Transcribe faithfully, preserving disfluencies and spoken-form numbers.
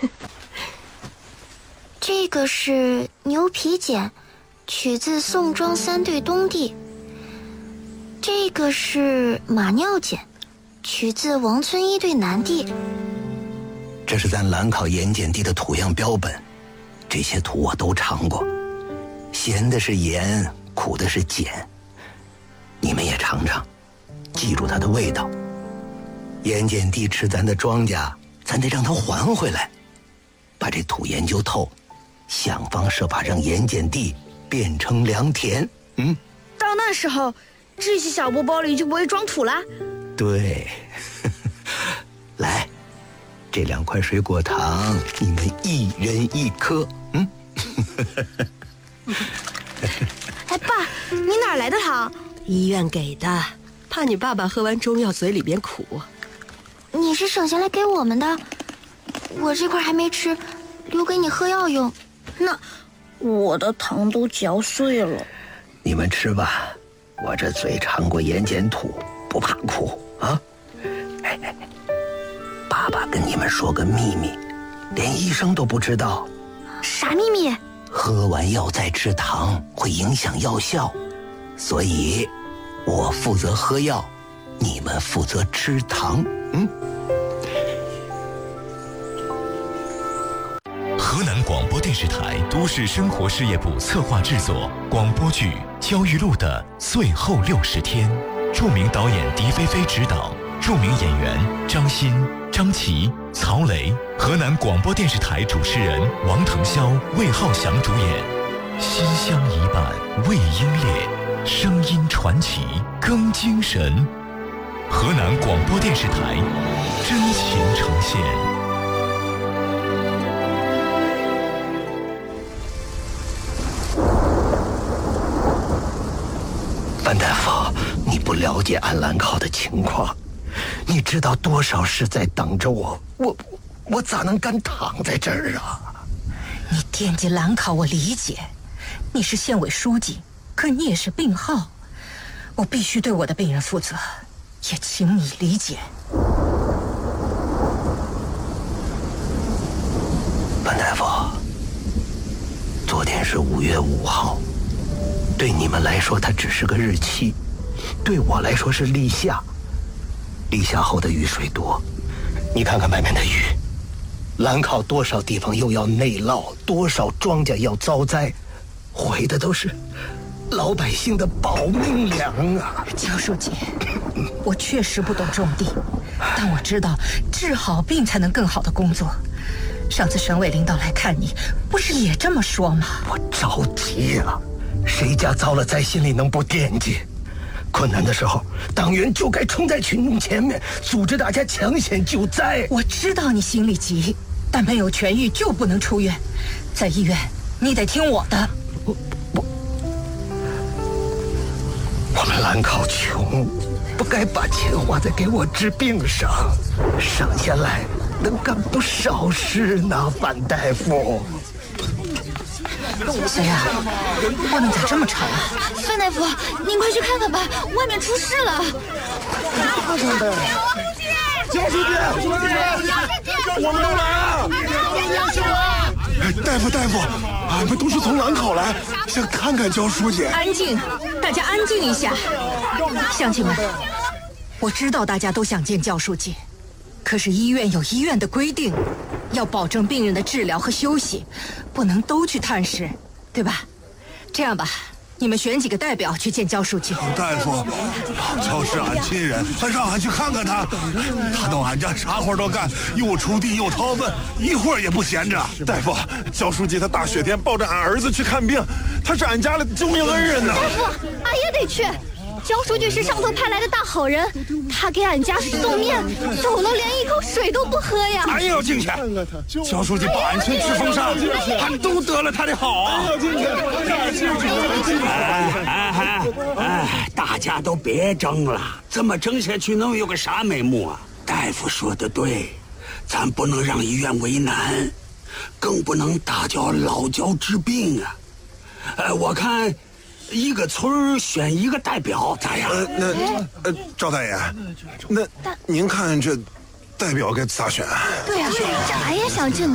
这个是牛皮笺，取自宋庄三对东帝。这个是马尿简，取自王村一对南帝。 这是咱兰考盐碱地的土样标本，这些土我都尝过，咸的是盐，苦的是碱。你们也尝尝，记住它的味道。盐碱地吃咱的庄稼，咱得让它还回来，把这土研究透，想方设法让盐碱地变成良田。嗯， 到那时候，这些小布包里就不会装土了。 对，来，这两块水果糖，你们一人一颗。嗯。 哎，爸，你哪来的糖？ 医院给的，怕你爸爸喝完中药嘴里边苦。 你是省下来给我们的，我这块还没吃，留给你喝药用。 那我的糖都嚼碎了。 你们吃吧，我这嘴尝过盐碱土，不怕苦啊。哎哎，爸爸跟你们说个秘密，连医生都不知道。 啥秘密？ 喝完药再吃糖会影响药效，所以我负责喝药，你们负责吃糖。嗯。 河南广播电视台都市生活事业部策划制作广播剧《焦裕禄的最后六十天》，著名导演狄菲菲执导，著名演员张欣、张琪、曹雷，河南广播电视台主持人王腾霄、魏浩翔主演。心香一半未英烈，声音传奇更精神。河南广播电视台真情呈现。 范大夫，你不了解俺兰考的情况，你知道多少事在等着我，我我咋能敢躺在这儿啊？ 你惦记兰考，我理解，你是县委书记，可你也是病号，我必须对我的病人负责，也请你理解。 范大夫，昨天是五月五号，对你们来说它只是个日期，对我来说是立夏。立夏后的雨水多，你看看外面的雨，兰考多少地方又要内涝，多少庄稼要遭灾，毁的都是老百姓的保命粮啊！ 焦书记，我确实不懂种地，但我知道治好病才能更好的工作。上次省委领导来看你，不是也这么说吗？ 我着急呀、啊，谁家遭了灾心里能不惦记？困难的时候，党员就该冲在群众前面，组织大家抢险救灾。 我知道你心里急，但没有痊愈就不能出院，在医院你得听我的。 我我我们兰考穷，不该把钱花在给我治病上，省下来能干不少事呢，范大夫。 谁呀、啊？不能咋这么吵啊！ 范大夫，您快去看看吧，外面出事了！ 看看呗！焦书记，焦书记，我们都来了！哎，大夫，大夫，俺们都是从兰考来，想看看焦书记。 安静，大家安静一下。乡亲们，我知道大家都想见焦书记，可是医院有医院的规定，要保证病人的治疗和休息，不能都去探视，对吧？这样吧，你们选几个代表去见焦书记。 大夫，老焦是俺亲人，让俺去看看他。他到俺家啥活都干，又锄地又掏粪，一会儿也不闲着。大夫，焦书记他大雪天抱着俺儿子去看病，他是俺家的救命恩人呢。 大夫，俺也得去。焦书记是上头派来的大好人，他给俺家送面，走了连一口水都不喝呀！ 俺也要进去。焦书记保俺村治风沙，俺都得了他的好啊！ 哎哎哎，大家都别争了，这么争下去能有个啥眉目啊？大夫说的对，咱不能让医院为难，更不能打搅老焦治病啊！呃，我看。一个村选一个代表咋样？ 呃，那呃，赵大爷，那您看这代表该咋选啊？ 对呀、啊，俺也想进来。